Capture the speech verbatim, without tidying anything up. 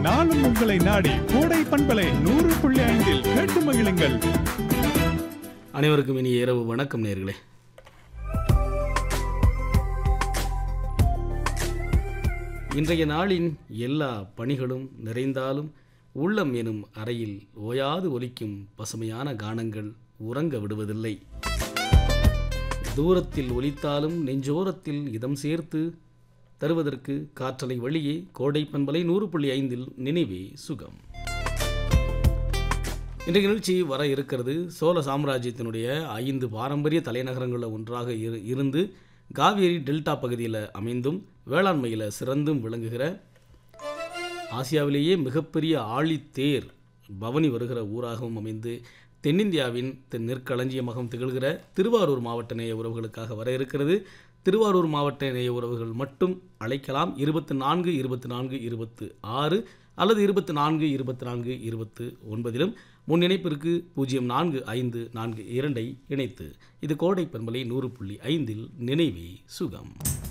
நாளும் உங்களை நாடி கோடை பண்பலை நூறு புள்ளி ஐந்தில் கேட்டு மகிழுங்கள். அனைவருக்கும் இனிய இரவு வணக்கம் நேயர்களே. இன்றைய நாளின் எல்லா பணிகளும் நிறைந்தாலும் உள்ளம் எனும் அறையில் ஓயாது ஒலிக்கும் பசுமையான கானங்கள் உறங்க விடுவதில்லை. தூரத்தில் ஒலித்தாலும் நெஞ்சோரத்தில் இதம் சேர்த்து தருவதற்கு காற்றலை வழியே கோடை பண்பலை நூறு புள்ளி ஐந்தில் நினைவே சுகம். இன்றைய நிகழ்ச்சி வர இருக்கிறது. சோழ சாம்ராஜ்யத்தினுடைய ஐந்து பாரம்பரிய தலைநகரங்களில் ஒன்றாக இரு இருந்து காவேரி டெல்டா பகுதியில் அமைந்தும் வேளாண்மையில் சிறந்தும் விளங்குகிற ஆசியாவிலேயே மிகப்பெரிய ஆழித்தேர் பவனி வருகிற ஊராகவும் அமைந்து தென்னிந்தியாவின் தென் நெற்களஞ்சியமாகவும் திகழ்கிற திருவாரூர் மாவட்ட நேய உறவுகளுக்காக வர இருக்கிறது. திருவாரூர் மாவட்ட நேய உறவுகள் மட்டும் அழைக்கலாம். இருபத்தி நான்கு இருபத்தி நான்கு இருபத்து ஆறு அல்லது இருபத்தி நான்கு இருபத்தி நான்கு இருபத்து ஒன்பதிலும் முன் இணைப்பிற்கு பூஜ்ஜியம் நான்கு ஐந்து நான்கு இரண்டை இணைத்து இது கோடை பண்பலை நூறு புள்ளி ஐந்தில் நினைவே சுகம்.